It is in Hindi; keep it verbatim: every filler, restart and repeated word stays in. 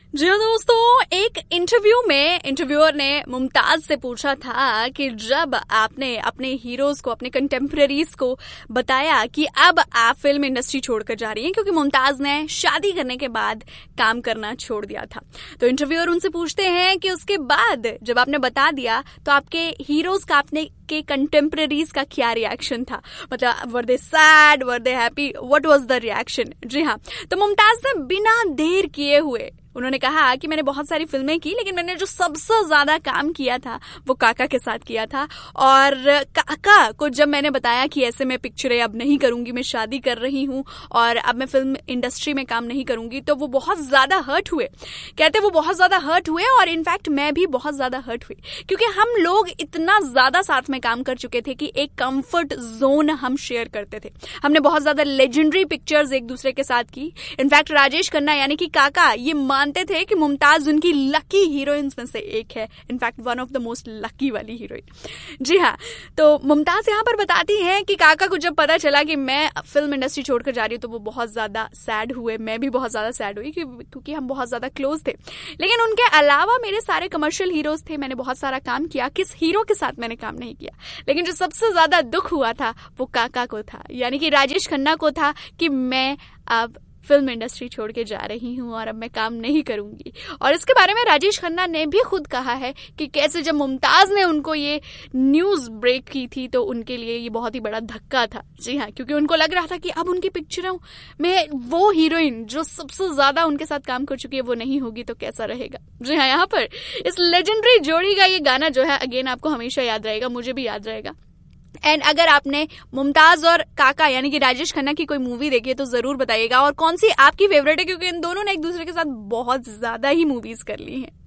जी हाँ दोस्तों, एक इंटरव्यू में इंटरव्यूअर ने मुमताज से पूछा था कि जब आपने अपने हीरोज को, अपने कंटेम्पररीज को बताया कि अब आप फिल्म इंडस्ट्री छोड़कर जा रही हैं क्योंकि मुमताज ने शादी करने के बाद काम करना छोड़ दिया था, तो इंटरव्यूअर उनसे पूछते हैं कि उसके बाद जब आपने बता दिया तो आपके हीरोज का, आपने के कंटेम्पररीज का क्या रिएक्शन था, मतलब वर दे sad, were they happy, what was the reaction. जी हाँ, तो मुमताज ने बिना देर किए हुए उन्होंने कहा कि मैंने बहुत सारी फिल्में की, लेकिन मैंने जो सबसे ज्यादा काम किया था वो काका के साथ किया था। और काका को जब मैंने बताया कि ऐसे मैं पिक्चरें अब नहीं करूंगी, मैं शादी कर रही हूँ और अब मैं फिल्म इंडस्ट्री में काम नहीं करूंगी, तो वो बहुत ज्यादा हर्ट हुए। कहते वो बहुत ज्यादा हर्ट हुए और इनफैक्ट मैं भी बहुत ज्यादा हर्ट हुई, क्योंकि हम लोग इतना ज्यादा साथ में काम कर चुके थे कि एक कंफर्ट जोन हम शेयर करते थे। हमने बहुत ज्यादा लेजेंडरी पिक्चर्स एक दूसरे के साथ की। इनफैक्ट राजेश खन्ना यानी कि काका ये मानते थे कि मुमताज उनकी लकी हीरोइंस में से एक है, in fact one of the most lucky वाली हीरोइन। जी हाँ, तो मुमताज यहाँ पर बताती हैं कि काका को जब पता चला कि मैं फिल्म इंडस्ट्री छोड़कर जा रही हूँ तो वो बहुत ज्यादा सैड हुए, मैं भी बहुत ज्यादा सैड हुई क्योंकि हम बहुत ज्यादा क्लोज थे। लेकिन उनके अलावा मेरे सारे कमर्शियल हीरोज थे, मैंने बहुत सारा काम किया, किस हीरो के साथ मैंने काम नहीं किया। लेकिन जो सबसे ज्यादा दुख हुआ था वो काका को था, यानी कि राजेश खन्ना को था कि मैं अब फिल्म इंडस्ट्री छोड़ के जा रही हूँ और अब मैं काम नहीं करूंगी। और इसके बारे में राजेश खन्ना ने भी खुद कहा है कि कैसे जब मुमताज ने उनको ये न्यूज ब्रेक की थी तो उनके लिए ये बहुत ही बड़ा धक्का था। जी हाँ, क्योंकि उनको लग रहा था कि अब उनकी पिक्चरों में वो हीरोइन जो सबसे ज्यादा उनके साथ काम कर चुकी है वो नहीं होगी तो कैसा रहेगा। जी हाँ, यहाँ पर इस लेजेंडरी जोड़ी का ये गाना जो है अगेन आपको हमेशा याद रहेगा, मुझे भी याद रहेगा। एंड अगर आपने मुमताज और काका यानी कि राजेश खन्ना की कोई मूवी देखी है तो जरूर बताइएगा और कौन सी आपकी फेवरेट है, क्योंकि इन दोनों ने एक दूसरे के साथ बहुत ज्यादा ही मूवीज कर ली हैं।